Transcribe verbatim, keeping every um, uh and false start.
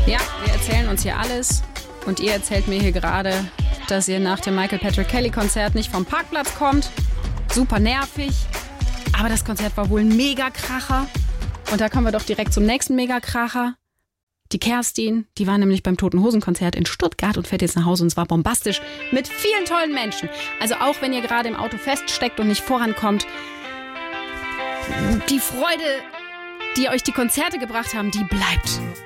Ja, wir erzählen uns hier alles und ihr erzählt mir hier gerade, dass ihr nach dem Michael Patrick Kelly Konzert nicht vom Parkplatz kommt. Super nervig, aber das Konzert war wohl ein Megakracher. Und da kommen wir doch direkt zum nächsten Megakracher. Die Kerstin, die war nämlich beim Toten Hosen Konzert in Stuttgart und fährt jetzt nach Hause und es war bombastisch mit vielen tollen Menschen. Also auch wenn ihr gerade im Auto feststeckt und nicht vorankommt, die Freude, die euch die Konzerte gebracht haben, die bleibt.